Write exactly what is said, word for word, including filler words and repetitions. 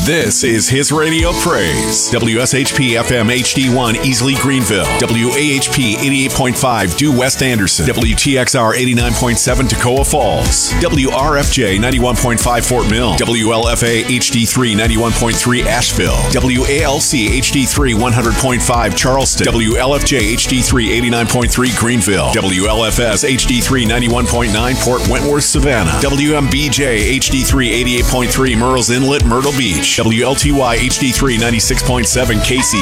This is His Radio Praise. W S H P F M H D one Easley Greenville. W A H P eighty-eight point five Due West Anderson. W T X R eighty-nine point seven Toccoa Falls. W R F J ninety-one point five Fort Mill. W L F A H D three ninety-one point three Asheville. W A L C H D three one hundred point five Charleston. W L F J H D three eighty-nine point three Greenville. W L F S H D three ninety-one point nine Port Wentworth Savannah. W M B J H D three eighty-eight point three Murrells Inlet Myrtle Beach. W L T Y H D three ninety-six point seven Casey.